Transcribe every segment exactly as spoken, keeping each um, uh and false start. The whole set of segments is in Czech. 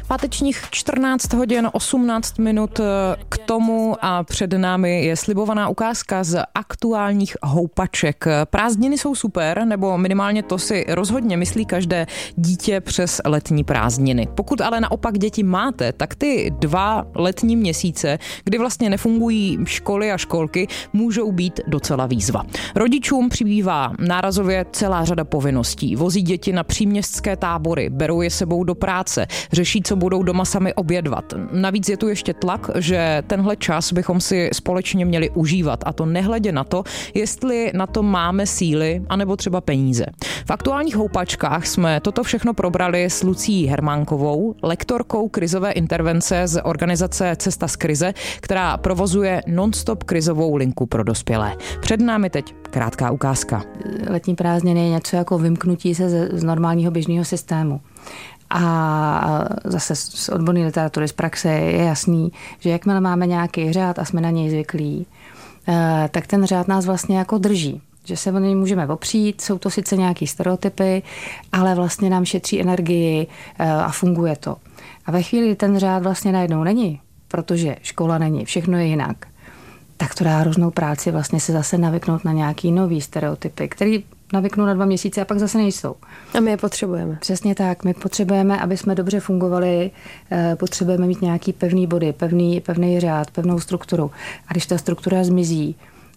Pátečních čtrnáct hodin osmnáct minut k tomu a před námi je slibovaná ukázka z aktuálních houpaček. Prázdniny jsou super, nebo minimálně to si rozhodně myslí každé dítě přes letní prázdniny. Pokud ale naopak děti máte, tak ty dva letní měsíce, kdy vlastně nefungují školy a školky, můžou být docela výzva. Rodičům přibývá nárazově celá řada povinností. Vozí děti na příměstské tábory, berou je sebou do práce, řeší, co budou doma sami obědvat. Navíc je tu ještě tlak, že tenhle čas bychom si společně měli užívat, a to nehledě na to, jestli na to máme síly anebo třeba peníze. V aktuálních houpačkách jsme toto všechno probrali s Lucií Hermánkovou, lektorkou krizové intervence z organizace Cesta z krize, která provozuje non-stop krizovou linku pro dospělé. Před námi teď krátká ukázka. Letní prázdniny je něco jako vymknutí se z normálního běžného systému. A zase z odborné literatury, z praxe je jasný, že jakmile máme nějaký řád a jsme na něj zvyklí, tak ten řád nás vlastně jako drží. Že se o něj můžeme opřít, jsou to sice nějaký stereotypy, ale vlastně nám šetří energii a funguje to. A ve chvíli, kdy ten řád vlastně najednou není, protože škola není, všechno je jinak, tak to dá hroznou práci vlastně se zase navyknout na nějaký nový stereotypy, který navyknou na dva měsíce a pak zase nejsou. A my je potřebujeme. Přesně tak. My potřebujeme, aby jsme dobře fungovali, potřebujeme mít nějaký pevný body, pevný, pevný řád, pevnou strukturu. A když ta struktura zmizí,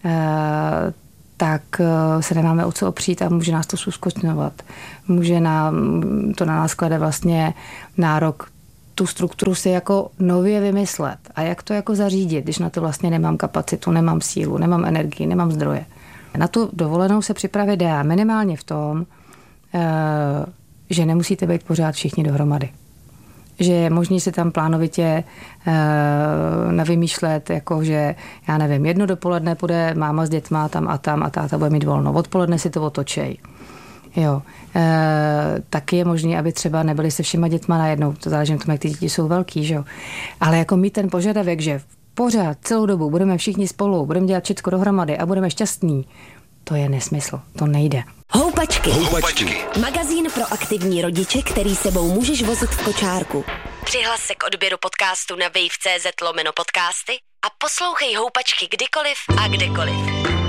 tak se nemáme o co opřít a může nás to zúskostňovat. Může nám, to na nás klade vlastně nárok tu strukturu si jako nově vymyslet. A jak to jako zařídit, když na to vlastně nemám kapacitu, nemám sílu, nemám energii, nemám zdroje. Na tu dovolenou se připravit dá minimálně v tom, že nemusíte být pořád všichni dohromady. Že je možný si tam plánovitě navymýšlet, jako že, já nevím, jedno dopoledne půjde máma s dětma tam a tam a táta bude mít volno. Odpoledne si to otočej. Jo. E, taky je možné, aby třeba nebyli se všema dětma najednou. To záleží na tom, jak ty děti jsou velký, že jo. Ale jako mít ten požadavek, že pořád celou dobu budeme všichni spolu, budeme dělat všechno dohromady a budeme šťastní, to je nesmysl. To nejde. Houpačky. Houpačky. Magazín pro aktivní rodiče, který sebou můžeš vozit v kočárku. Přihlas se k odběru podcastu na wave tečka cz lomeno podcasty a poslouchej Houpačky kdykoliv a kdekoliv.